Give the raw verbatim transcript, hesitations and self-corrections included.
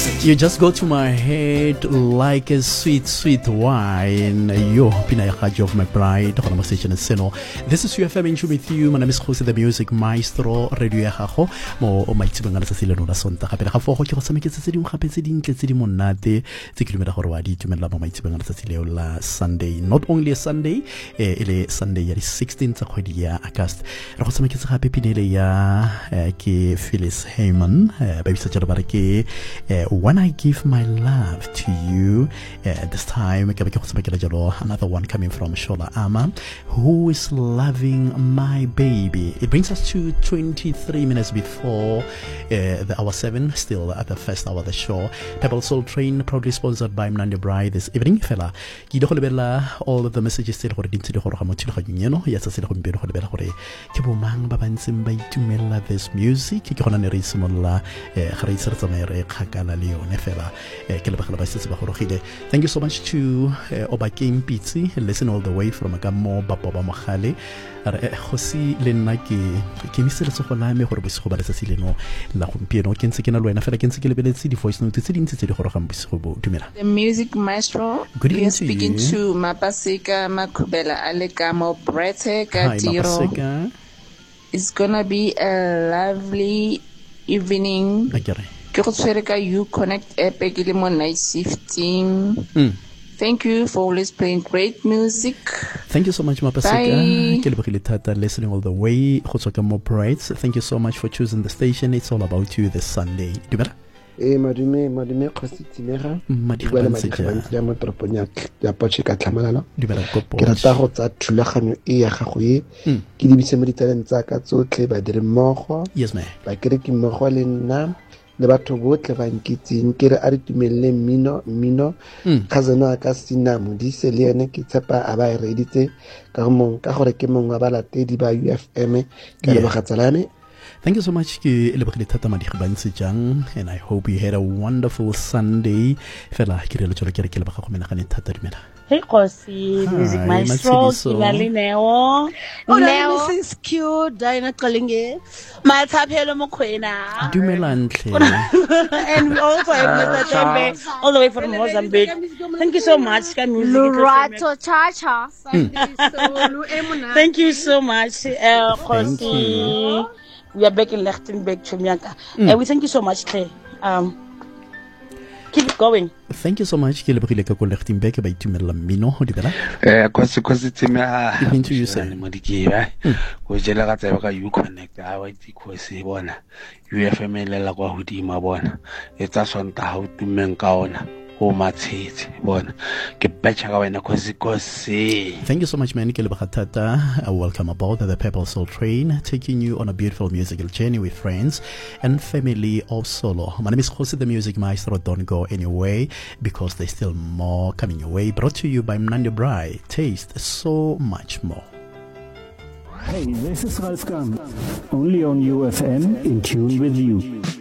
You just go to my head like a sweet, sweet wine. Yo, Pinayakaji of my bride. This is U F M in with you. My name is Jose the Music Maestro. Radio ya gago mo o maitsebeng a letsatsi leno la Sontaga. Pele ga fogo ke go tshameketsa tse dingwe gape tse dintle tse di monate tse ke dumela gore wa di tumela mo maitsebeng a letsatsi leo la Sunday. Not only a Sunday, eh, ele Sunday ya di sixteenth tsa kgwedi ya August. Re go tshameketsa gape pinele ya eh, ke Phyllis Hyman. Eh, ba bitsa jalo ba re ke eh, When I Give My Love to You. Uh, this time, another one coming from Shola Ama, Who Is Loving My Baby. It brings us to twenty-three minutes before uh, the hour seven, still at the first hour of the show. Pebble Soul Train, proudly sponsored by Mnandi Bride this evening. Fella, all of the messages still hold into the Horohamotil, yes, I said, Kibumang Babansim by Tumela, this music, Kikonarisimola, Harisa Kakala Leo, Nefela, Thank you so much to uh, Obakim Pizzi, listen all the way from Agamo Baba Mahale. Hosi Lenaki, Kimisel Soholame, Horbishoba, Silino, La Humpiano, Kensikina, and Fela Kensikilability, the voice note to the Horham Bishobo, Tumela. The music maestro, good evening. Speaking to, to Mapasika, Makubela, Alekamo, Brete, Gatiro. It's gonna be a lovely evening. You connect Epic Limon Night Shifting. Mm. Thank you for always playing great music. Thank you so much, Mapasika. Listening all the way. Thank you so much for choosing the station. It's all about you this Sunday. Do better? Eh, madume, madume, kosi timera. Madibana madibana ya motroponya ya pochika tlamalalo. Du better kopo. Ke rata go tsa thulaganyo e ya gago e. Ke di bitse mo ditalent tsa ka tsotlhe ba dire mmogo. Yes, ma'am. Ba kere ke mmogo le nna. Le batho botle ba nkitseng ke re a re tumelle mmino mmino ka zona ka sina modise le ene ke tshepa a ba e reditse ka mo ka gore ke mongwe ba latedi ba U F M ka le bagatsalane. Thank you so much, and I hope you had a wonderful Sunday. Hey, Kosi, Music Maestro, Kimali Neo. Oh, Neo. Missus Q, Diana Kalinge. My Tapelo Mokwena. And we also have Mister Tembe, all the way from Mozambique. Thank you so much, Lurato Chacha. Thank you so much, Kosi. We are back in Lichtenberg, Chumiaka. Mm. And we thank you so much, Clay. Um, keep it going. Thank you so much, Kilabri Kako Lichtenberg by Tumela Mino. Eh, Kosi Kosi Tima. Even to you, sir. Modikiva. Was Jelaka you connect our Kosi Bona. U F M Lela Hudima Bona. It's a son to how to Menkaona. Oh, my teeth. Bon, get better when I see. Thank you so much, Manny Kelebakatata. Welcome aboard the Pebble Soul Train, taking you on a beautiful musical journey with friends and family of solo. My name is Jose the Music Maestro. Don't go anywhere because there's still more coming your way. Brought to you by Mnandi Bride. Taste so much more. Hey, this is Ralph Gang. Only on U F M, in tune with you.